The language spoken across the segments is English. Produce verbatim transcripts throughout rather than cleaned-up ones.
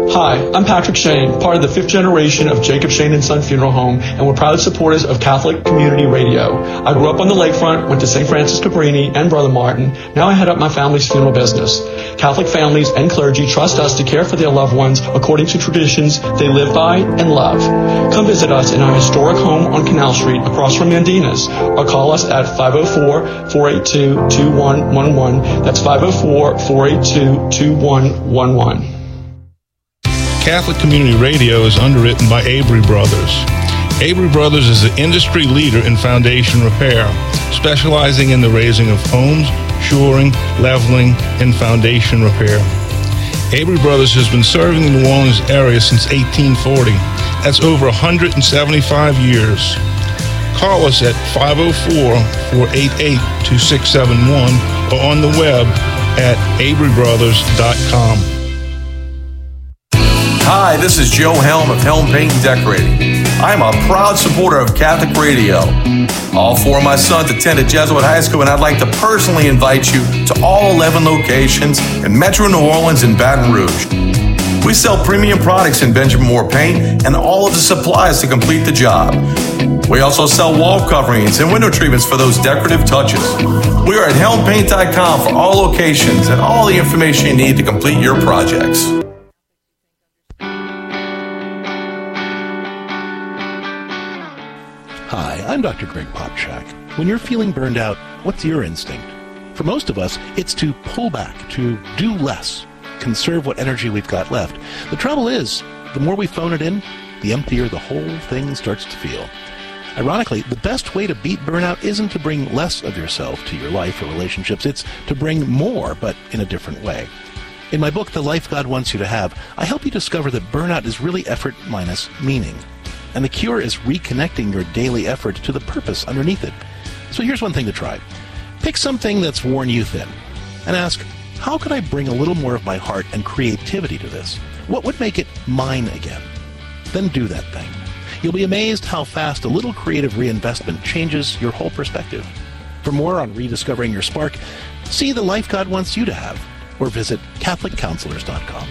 Hi, I'm Patrick Shane, part of the fifth generation of Jacob Shane and Son Funeral Home, and we're proud supporters of Catholic Community Radio. I grew up on the lakefront, went to Saint Francis Cabrini and Brother Martin. Now I head up my family's funeral business. Catholic families and clergy trust us to care for their loved ones according to traditions they live by and love. Come visit us in our historic home on Canal Street across from Mandina's, or call us at five oh four, four eight two, two one one one. That's five oh four, four eight two, two one one one. Catholic Community Radio is underwritten by Avery Brothers. Avery Brothers is the industry leader in foundation repair, specializing in the raising of homes, shoring, leveling, and foundation repair. Avery Brothers has been serving the New Orleans area since eighteen forty. That's over one hundred seventy-five years. Call us at five oh four, four eight eight, two six seven one or on the web at avery brothers dot com. Hi, this is Joe Helm of Helm Paint and Decorating. I'm a proud supporter of Catholic Radio. All four of my sons attended Jesuit High School, and I'd like to personally invite you to all eleven locations in Metro New Orleans and Baton Rouge. We sell premium products in Benjamin Moore paint and all of the supplies to complete the job. We also sell wall coverings and window treatments for those decorative touches. We are at helm paint dot com for all locations and all the information you need to complete your projects. Hi, I'm Doctor Greg Popchak. When you're feeling burned out, what's your instinct? For most of us, it's to pull back, to do less, conserve what energy we've got left. The trouble is, the more we phone it in, the emptier the whole thing starts to feel. Ironically, the best way to beat burnout isn't to bring less of yourself to your life or relationships. It's to bring more, but in a different way. In my book, The Life God Wants You to Have, I help you discover that burnout is really effort minus meaning. And the cure is reconnecting your daily effort to the purpose underneath it. So here's one thing to try. Pick something that's worn you thin and ask, how could I bring a little more of my heart and creativity to this? What would make it mine again? Then do that thing. You'll be amazed how fast a little creative reinvestment changes your whole perspective. For more on rediscovering your spark, see The Life God Wants You to Have, or visit catholic counselors dot com.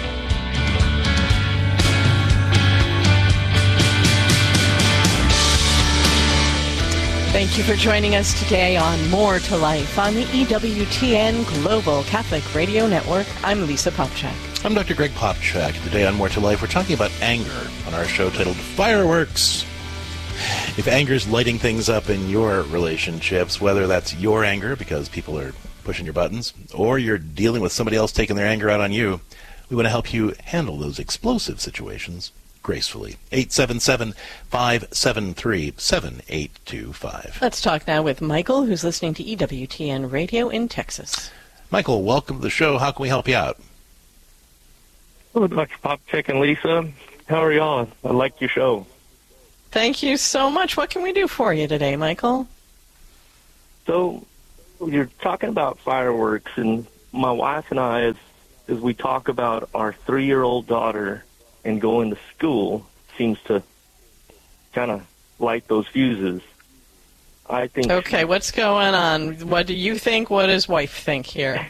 Thank you for joining us today on More to Life on the E W T N Global Catholic Radio Network. I'm Lisa Popchak. I'm Doctor Greg Popchak. Today on More to Life, we're talking about anger on our show titled Fireworks. If anger's lighting things up in your relationships, whether that's your anger because people are pushing your buttons, or you're dealing with somebody else taking their anger out on you, we want to help you handle those explosive situations gracefully. eight seven seven, five seven three, seven eight two five. Let's talk now with Michael, who's listening to E W T N Radio in Texas. Michael, welcome to the show. How can we help you out? Hello, Doctor Popchak and Lisa. How are y'all? I like your show. Thank you so much. What can we do for you today, Michael? So, you're talking about fireworks, and my wife and I, as, as we talk about our three-year-old daughter and going to school, seems to kind of light those fuses. I think. Okay, she, what's going on? What do you think? What does wife think here?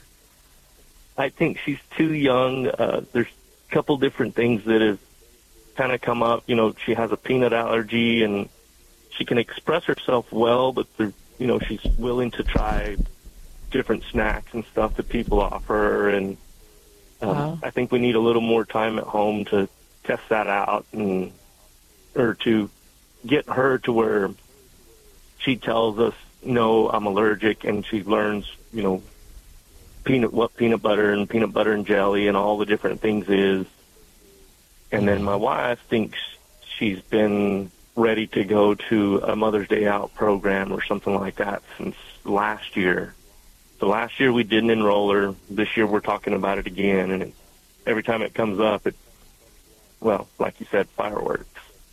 I think she's too young. Uh, there's a couple different things that have kind of come up. You know, she has a peanut allergy, and she can express herself well, but you know, she's willing to try different snacks and stuff that people offer her, and um, wow. I think we need a little more time at home to test that out, and or to get her to where she tells us, no, I'm allergic, and she learns, you know, peanut what peanut butter and peanut butter and jelly and all the different things is. And then my wife thinks she's been ready to go to a Mother's Day Out program or something like that since last year. So last year we didn't enroll her. This year we're talking about it again, and it, every time it comes up, it, well, like you said, fireworks.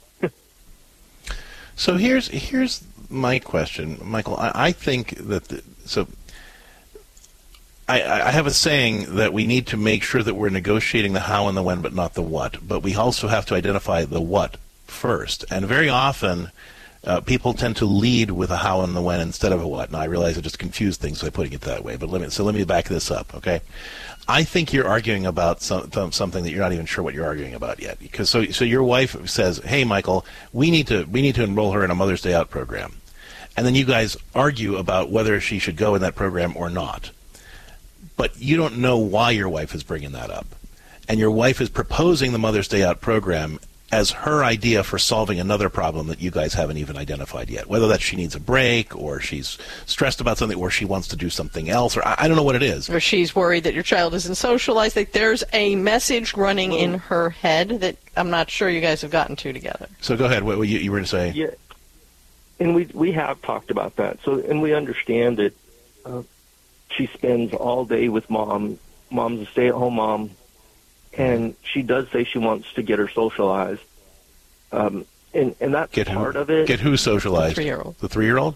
So here's here's my question, Michael. I, I think that the, so. I, I have a saying that we need to make sure that we're negotiating the how and the when, but not the what. But we also have to identify the what first. And very often, Uh, people tend to lead with a how and the when instead of a what. And I realize I just confused things by putting it that way. But let me so let me back this up, okay? I think you're arguing about some, something that you're not even sure what you're arguing about yet. Because so so your wife says, "Hey, Michael, we need to we need to enroll her in a Mother's Day Out program," and then you guys argue about whether she should go in that program or not. But you don't know why your wife is bringing that up, and your wife is proposing the Mother's Day Out program as her idea for solving another problem that you guys haven't even identified yet. Whether that she needs a break, or she's stressed about something, or she wants to do something else, or I, I don't know what it is. Or she's worried that your child isn't socialized. Like there's a message running in her head that I'm not sure you guys have gotten to together. So go ahead. What, what you, you were going to say? Yeah, and we we have talked about that. So and we understand that uh, she spends all day with mom. Mom's a stay-at-home mom. And she does say she wants to get her socialized. Um, and, and that's get part who, of it. Get who socialized? The three-year-old. The three-year-old?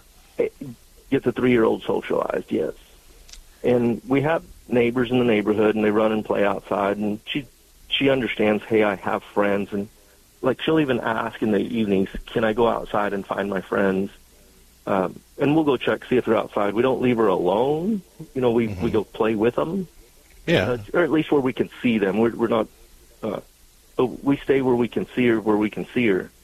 Get the three-year-old socialized, yes. And we have neighbors in the neighborhood, and they run and play outside. And she she understands, hey, I have friends. And, like, she'll even ask in the evenings, can I go outside and find my friends? Um, and we'll go check, see if they're outside. We don't leave her alone. You know, we, mm-hmm. we go play with them. Yeah, uh, or at least where we can see them. We're, we're not. Uh, but we stay where we can see her, where we can see her.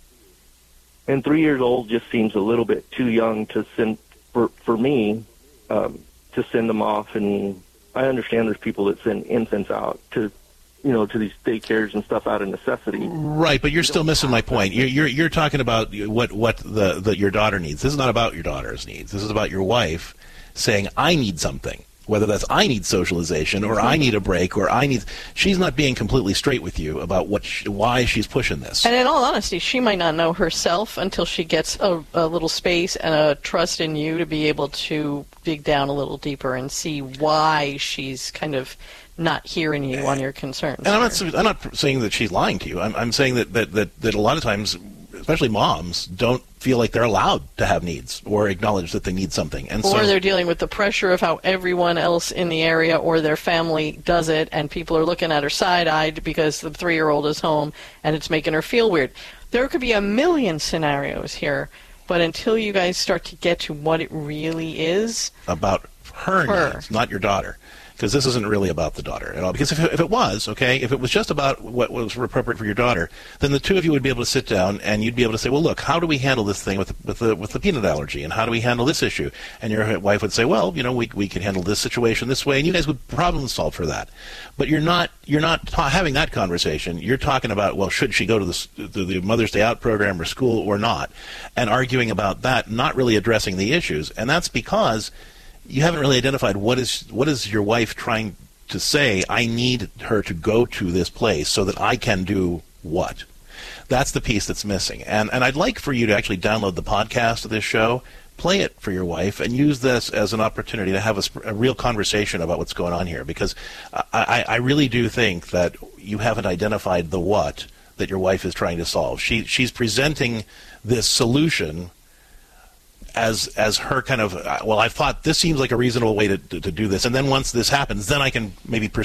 And three years old just seems a little bit too young to send for for me um, to send them off. And I understand there's people that send infants out to, you know, to these daycares and stuff out of necessity. Right, but you're still missing my point. You're you're, you're talking about what what the, the your daughter needs. This is not about your daughter's needs. This is about your wife saying, I need something. Whether that's I need socialization or I need a break or I need... She's not being completely straight with you about what she, why she's pushing this. And in all honesty, she might not know herself until she gets a, a little space and a trust in you to be able to dig down a little deeper and see why she's kind of not hearing you on your concerns. And I'm not, I'm not saying that she's lying to you. I'm, I'm saying that, that, that, that a lot of times, especially moms, don't feel like they're allowed to have needs or acknowledge that they need something. And or so, they're dealing with the pressure of how everyone else in the area or their family does it, and people are looking at her side-eyed because the three-year-old is home and it's making her feel weird. There could be a million scenarios here, but until you guys start to get to what it really is... About her, her. needs, not your daughter. Because this isn't really about the daughter at all. Because if it, if it was, okay, if it was just about what was appropriate for your daughter, then the two of you would be able to sit down and you'd be able to say, well, look, how do we handle this thing with the, with the with the peanut allergy, and how do we handle this issue? And your wife would say, well, you know, we we can handle this situation this way, and you guys would problem solve for that. But you're not you're not ta- having that conversation. You're talking about, well, should she go to the to the Mother's Day Out program or school or not, and arguing about that, not really addressing the issues, and that's because you haven't really identified what is what is your wife trying to say. I need her to go to this place so that I can do what? That's the piece that's missing. And and I'd like for you to actually download the podcast of this show, play it for your wife, and use this as an opportunity to have a, a real conversation about what's going on here. Because I, I really do think that you haven't identified the what that your wife is trying to solve. She she's presenting this solution as as her kind of, well, I thought this seems like a reasonable way to, to, to do this, and then once this happens, then I can maybe pursue